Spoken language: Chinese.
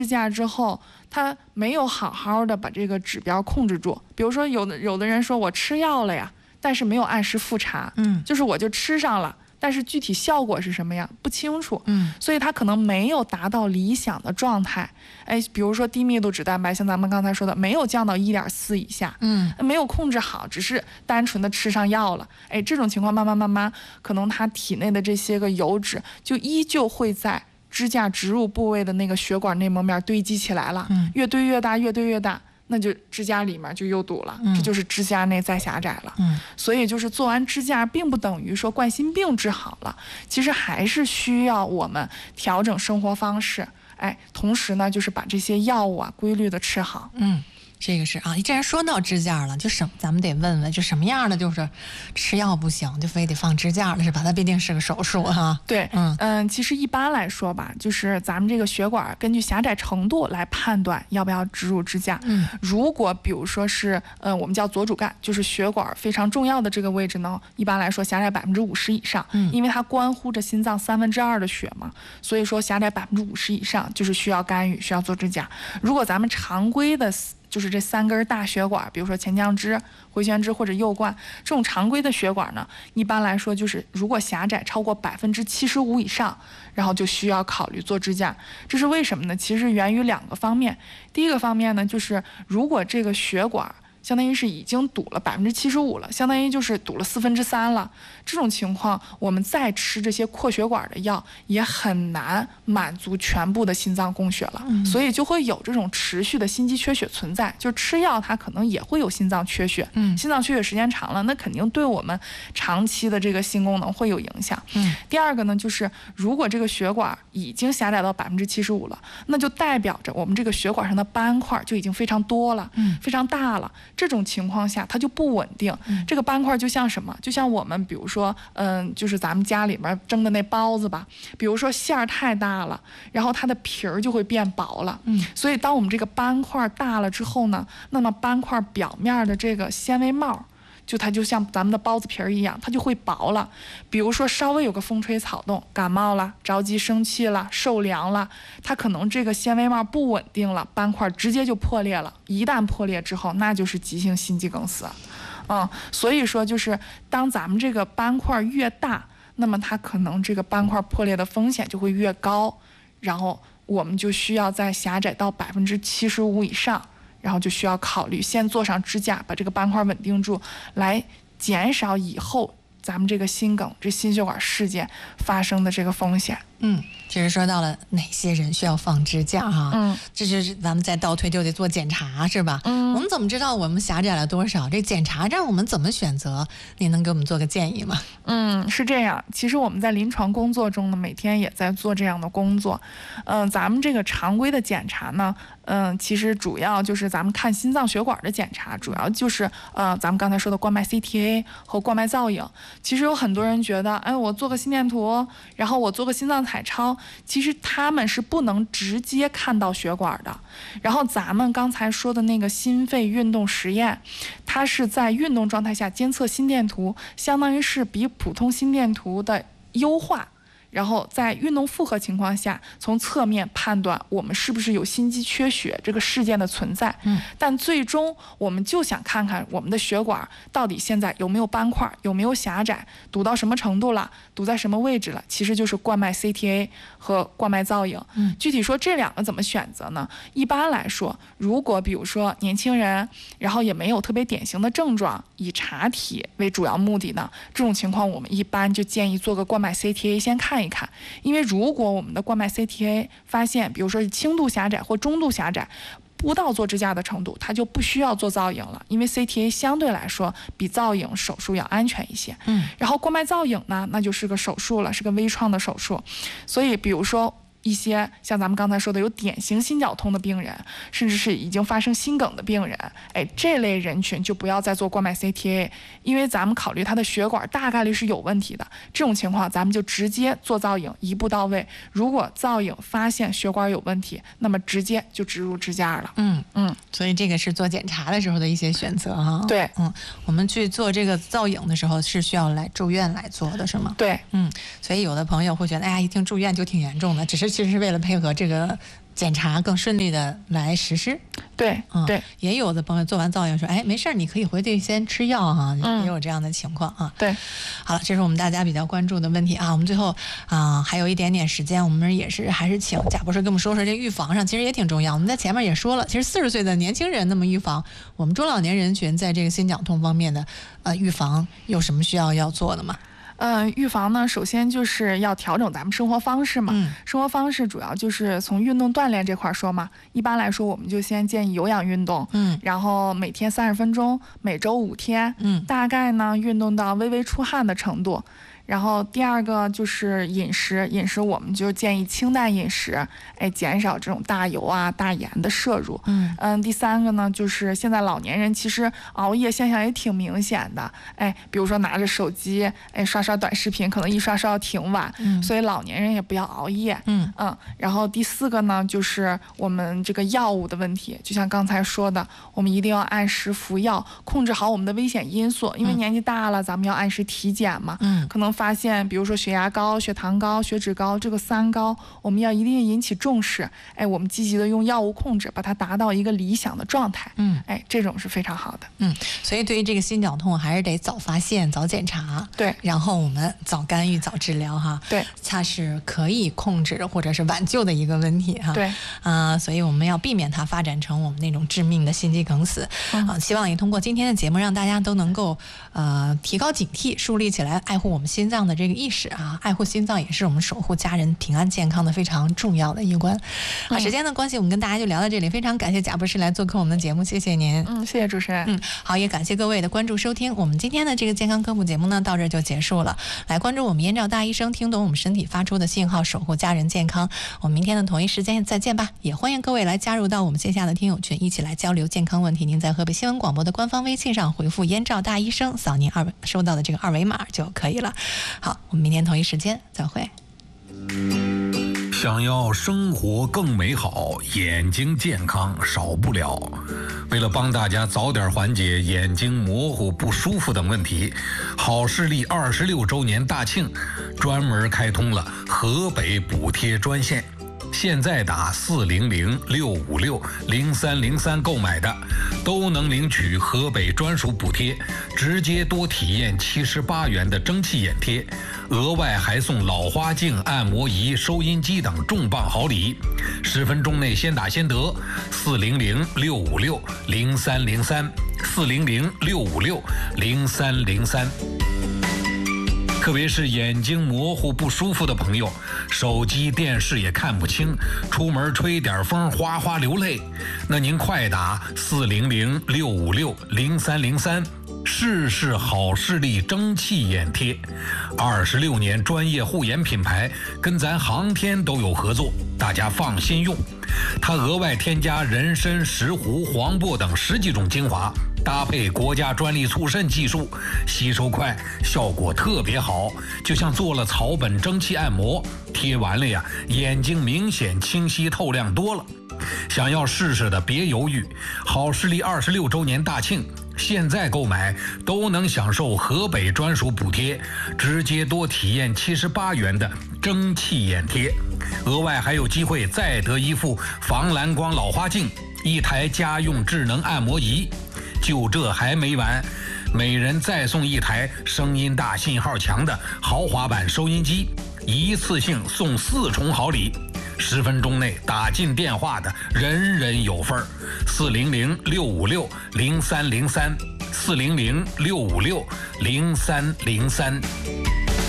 支架之后，他没有好好的把这个指标控制住。比如说有的人说我吃药了呀，但是没有按时复查，就是我就吃上了，但是具体效果是什么样不清楚，所以他可能没有达到理想的状态。比如说低密度脂蛋白，像咱们刚才说的，没有降到1.4以下，没有控制好，只是单纯的吃上药了，这种情况慢慢，可能他体内的这些个油脂就依旧会在支架植入部位的那个血管内膜面堆积起来了，越堆越大，越堆越大。那就支架里面就又堵了，这就是支架内再狭窄了。所以就是做完支架并不等于说冠心病治好了，其实还是需要我们调整生活方式，同时呢就是把这些药物规律的吃好。 这个是啊，既然说到支架了，咱们得问问，就什么样的就是吃药不行，就非得放支架了，是吧？它毕竟是个手术哈。 对，其实一般来说吧，就是咱们这个血管根据狭窄程度来判断要不要植入支架。如果比如说是我们叫左主干，就是血管非常重要的这个位置呢，一般来说狭窄50%以上，因为它关乎着心脏2/3的血嘛，所以说狭窄50%以上就是需要干预，需要做支架。如果咱们常规的就是这3根大血管，比如说前降支、回旋支或者右冠，这种常规的血管呢，一般来说就是如果狭窄超过75%以上，然后就需要考虑做支架。这是为什么呢？其实源于2个方面。第一个方面呢，就是如果这个血管相当于是已经堵了75%了，相当于就是堵了3/4了。这种情况，我们再吃这些扩血管的药，也很难满足全部的心脏供血了。所以就会有这种持续的心肌缺血存在。就吃药，它可能也会有心脏缺血。心脏缺血时间长了，那肯定对我们长期的这个心功能会有影响。第二个呢，就是如果这个血管已经狭窄到75%了，那就代表着我们这个血管上的斑块就已经非常多了，非常大了。这种情况下它就不稳定，这个斑块就像什么？就像我们比如说就是咱们家里边蒸的那包子吧，比如说馅儿太大了，然后它的皮儿就会变薄了。所以当我们这个斑块大了之后呢，那么斑块表面的这个纤维帽它就像咱们的包子皮儿一样，它就会薄了。比如说稍微有个风吹草动，感冒了、着急生气了、受凉了，它可能这个纤维帽不稳定了，斑块直接就破裂了。一旦破裂之后，那就是急性心肌梗死。所以说就是当咱们这个斑块越大，那么它可能这个斑块破裂的风险就会越高，然后我们就需要在狭窄到75%以上，然后就需要考虑先做上支架，把这个斑块稳定住，来减少以后咱们这个心梗、这心血管事件发生的这个风险。 其实说到了哪些人需要放支架哈，这就是咱们再倒推就得做检查是吧？我们怎么知道我们狭窄了多少？这检查让我们怎么选择？你能给我们做个建议吗？ 是这样。其实我们在临床工作中呢，每天也在做这样的工作。咱们这个常规的检查呢，其实主要就是咱们看心脏血管的检查，主要就是咱们刚才说的冠脉 CTA 和冠脉造影。其实有很多人觉得，我做个心电图，然后我做个心脏彩超，其实他们是不能直接看到血管的。然后咱们刚才说的那个心肺运动实验，它是在运动状态下监测心电图，相当于是比普通心电图的优化。然后在运动负荷情况下，从侧面判断我们是不是有心肌缺血这个事件的存在。但最终我们就想看看我们的血管到底现在有没有斑块，有没有狭窄，堵到什么程度了，堵在什么位置了，其实就是冠脉 CTA 和冠脉造影。具体说这2个怎么选择呢？一般来说，如果比如说年轻人，然后也没有特别典型的症状，以查体为主要目的呢，这种情况我们一般就建议做个冠脉 CTA 先看一看。因为如果我们的冠脉 CTA 发现比如说是轻度狭窄或中度狭窄，不到做支架的程度，它就不需要做造影了，因为 CTA 相对来说比造影手术要安全一些。然后冠脉造影呢，那就是个手术了，是个微创的手术。所以比如说一些像咱们刚才说的有典型心绞痛的病人，甚至是已经发生心梗的病人，这类人群就不要再做冠脉 CTA， 因为咱们考虑他的血管大概率是有问题的。这种情况咱们就直接做造影，一步到位。如果造影发现血管有问题，那么直接就植入支架了。 所以这个是做检查的时候的一些选择哈。 对， 我们去做这个造影的时候是需要来住院来做的是吗？ 对， 所以有的朋友会觉得，一听住院就挺严重的，其实是为了配合这个检查更顺利的来实施。 对，对， 也有的朋友做完造影说，哎，没事儿，你可以回去先吃药哈，也有这样的情况啊。 对， 好了，这是我们大家比较关注的问题啊。我们最后还有一点点时间，我们还是请贾博士跟我们说说这预防上，其实也挺重要。我们在前面也说了，其实40岁的年轻人那么预防，我们中老年人群在这个心绞痛方面的预防有什么需要做的吗？ 预防呢，首先就是要调整咱们生活方式嘛。生活方式主要就是从运动锻炼这块说嘛。一般来说，我们就先建议有氧运动，然后每天30分钟，每周5天，大概呢运动到微微出汗的程度。然后第二个就是饮食我们就建议清淡饮食，减少这种大油啊、大盐的摄入。第三个呢，就是现在老年人其实熬夜现象也挺明显的，比如说拿着手机，刷短视频，可能一刷挺晚，所以老年人也不要熬夜。然后第4个呢，就是我们这个药物的问题，就像刚才说的，我们一定要按时服药，控制好我们的危险因素，因为年纪大了，咱们要按时体检嘛，可能发现比如说血压高、血糖高、血脂高，这个3高我们要一定引起重视，我们积极的用药物控制，把它达到一个理想的状态，这种是非常好的。 所以对于这个心绞痛还是得早发现、早检查， 对， 然后我们早干预、早治疗哈， 对， 它是可以控制或者是挽救的一个问题哈， 对， 所以我们要避免它发展成我们那种致命的心肌梗死，希望也通过今天的节目让大家都能够提高警惕，树立起来爱护我们心脏的这个意识啊，爱护心脏也是我们守护家人平安健康的非常重要的一关。时间的关系，我们跟大家就聊到这里，非常感谢贾博士来做客我们的节目，谢谢您。 谢谢主持人。 好，也感谢各位的关注收听，我们今天的这个健康科普节目呢，到这就结束了。来关注我们燕赵大医生，听懂我们身体发出的信号，守护家人健康。我们明天的同一时间再见吧，也欢迎各位来加入到我们线下的听友群，一起来交流健康问题。您在河北新闻广播的官方微信上回复燕赵大医生，扫您收到的这个2维码就可以了。好，我们明天同一时间再会。 想要生活更美好，眼睛健康少不了。为了帮大家早点缓解眼睛模糊不舒服等问题，好视力26周年大庆专门开通了河北补贴专线。现在打400-656-0303购买的，都能领取河北专属补贴，直接多体验78元的蒸汽眼贴，额外还送老花镜、按摩仪、收音机等重磅好礼。10分钟内先打先得，400-656-0303，400-656-0303。特别是眼睛模糊不舒服的朋友，手机电视也看不清，出门吹点风哗哗流泪，那您快打400-656-0303，试试好视力蒸汽眼贴。26年专业护眼品牌，跟咱航天都有合作，大家放心用。它额外添加人参、石斛、黄柏等10几种精华，搭配国家专利促渗技术，吸收快，效果特别好，就像做了草本蒸汽按摩，贴完了呀，眼睛明显清晰透亮多了。想要试试的别犹豫，好视力26周年大庆，现在购买都能享受河北专属补贴，直接多体验78元的蒸汽眼贴，额外还有机会再得一副防蓝光老花镜，1台家用智能按摩仪。就这还没完，每人再送1台声音大、信号强的豪华版收音机，一次性送4重好礼。10分钟内打进电话的人人有份儿。400-656-0303，400-656-0303。